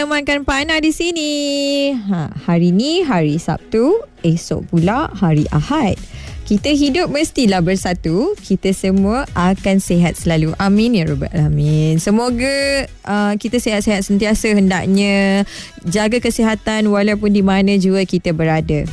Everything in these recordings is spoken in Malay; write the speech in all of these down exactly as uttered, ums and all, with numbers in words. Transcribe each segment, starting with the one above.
Makan Pana di sini. Ha, hari ni hari Sabtu, esok pula hari Ahad. Kita hidup mestilah bersatu. Kita semua akan sihat selalu. Amin ya rabbal alamin. Semoga uh, kita sihat-sihat sentiasa hendaknya. Jaga kesihatan walaupun di mana juga kita berada.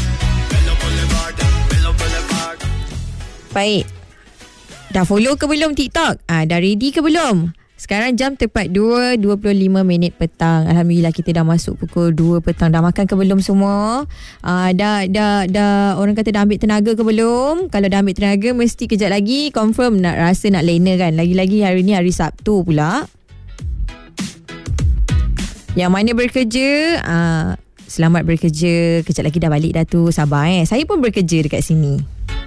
Baik. Dah follow ke belum TikTok? Ah, dah ready ke belum? Sekarang jam tepat dua dua puluh lima minit petang. Alhamdulillah kita dah masuk pukul dua petang. Dah makan ke belum semua? Uh, dah, dah, dah, orang kata dah ambil tenaga ke belum? Kalau dah ambil tenaga, mesti kejap lagi confirm nak rasa nak lena kan. Lagi-lagi hari ni hari Sabtu pula. Yang mana bekerja, uh, selamat bekerja. Kejap lagi dah balik dah tu. Sabar eh. Saya pun bekerja dekat sini.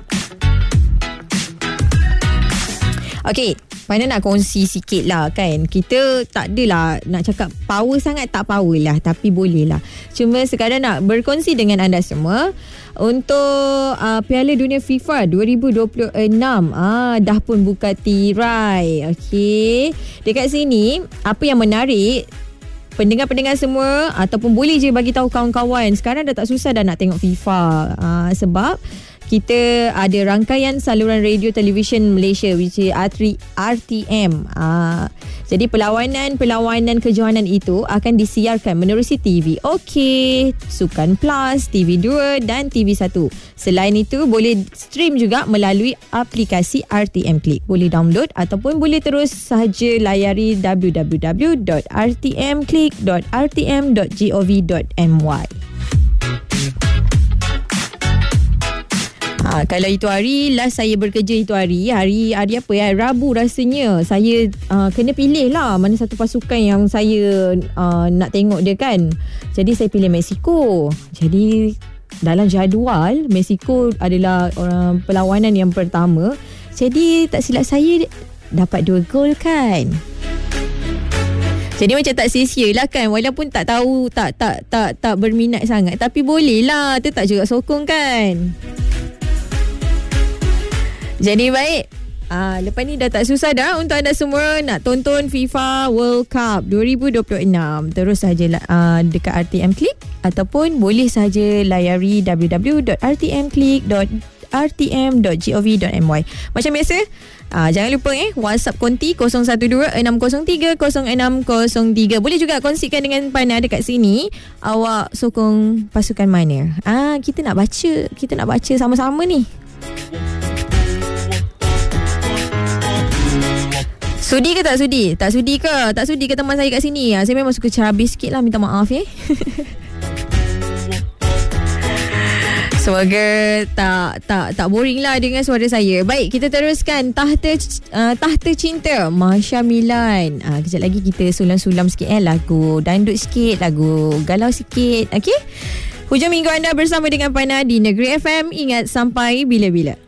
Okey, Pana nak kongsi sikit lah kan. Kita tak adalah nak cakap power sangat, tak power lah. Tapi boleh lah. Cuma sekarang nak berkongsi dengan anda semua. Untuk uh, Piala Dunia FIFA dua ribu dua puluh enam ah, dah pun buka tirai. Okey, dekat sini apa yang menarik, pendengar-pendengar semua ataupun boleh je bagi tahu kawan-kawan, sekarang dah tak susah dah nak tengok FIFA. uh, Sebab kita ada rangkaian saluran radio televisyen Malaysia, which is R T M. Ah, jadi perlawanan-perlawanan kejohanan itu akan disiarkan menerusi T V Okey, Sukan Plus, T V dua dan T V satu. Selain itu, boleh stream juga melalui aplikasi R T M Click. Boleh download ataupun boleh terus sahaja layari w w w dot r t m click dot r t m dot gov dot m y. Ha, kalau itu hari, last saya bekerja itu hari, hari hari apa ya, Rabu rasanya. Saya uh, kena pilih lah mana satu pasukan yang saya uh, nak tengok dia kan. Jadi saya pilih Mexico. Jadi dalam jadual, Mexico adalah orang perlawanan yang pertama. Jadi tak silap saya dapat dua gol kan. Jadi macam tak sia-sia lah kan. Walaupun tak tahu, tak tak tak tak berminat sangat, tapi boleh lah, tetap juga sokong kan. Jadi baik, ah, lepas ni dah tak susah dah untuk anda semua nak tonton FIFA World Cup dua ribu dua puluh enam. Terus saja uh, dekat R T M Click ataupun boleh saja layari w w w dot r t m click dot r t m dot gov dot m y. Macam biasa, uh, jangan lupa eh WhatsApp konti kosong satu dua enam kosong tiga kosong enam kosong tiga. Boleh juga kongsikan dengan Pana dekat sini. Awak sokong pasukan mana? Ah, kita nak baca, kita nak baca sama-sama ni. Sudi ke tak sudi? Tak sudi ke? Tak sudi ke teman saya kat sini? Saya memang suka cerabis sikit lah. Minta maaf ya. Semoga tak tak tak boring lah dengan suara saya. Baik, kita teruskan. Tahta uh, Tahta Cinta, Masya Milan. Uh, kejap lagi kita sulam-sulam sikit eh. Lagu dandut sikit, lagu galau sikit. Okay? Hujung minggu anda bersama dengan Pana di Negeri F M. Ingat, sampai bila-bila.